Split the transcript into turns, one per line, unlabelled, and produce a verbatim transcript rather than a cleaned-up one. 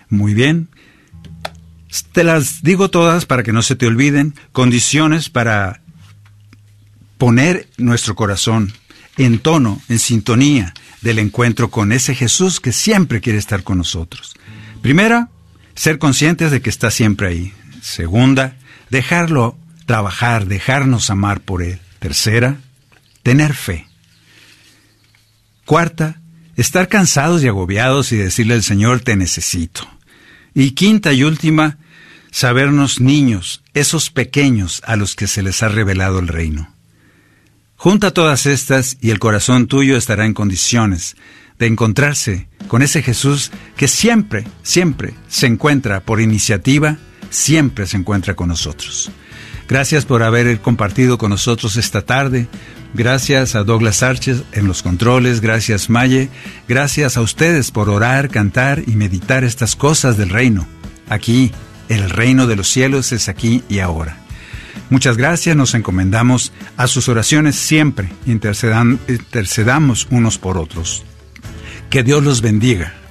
Muy bien. Te las digo todas para que no se te olviden. Condiciones para poner nuestro corazón en tono, en sintonía del encuentro con ese Jesús que siempre quiere estar con nosotros. Primera, ser conscientes de que está siempre ahí. Segunda, dejarlo trabajar, dejarnos amar por Él. Tercera, tener fe. Cuarta, estar cansados y agobiados y decirle al Señor, te necesito. Y quinta y última, sabernos niños, esos pequeños a los que se les ha revelado el reino. Junta todas estas y el corazón tuyo estará en condiciones de encontrarse con ese Jesús que siempre, siempre se encuentra por iniciativa, siempre se encuentra con nosotros. Gracias por haber compartido con nosotros esta tarde. Gracias a Douglas Arches en los controles. Gracias, Maye. Gracias a ustedes por orar, cantar y meditar estas cosas del reino. Aquí, el reino de los cielos es aquí y ahora. Muchas gracias. Nos encomendamos a sus oraciones siempre. Intercedan, intercedamos unos por otros. Que Dios los bendiga.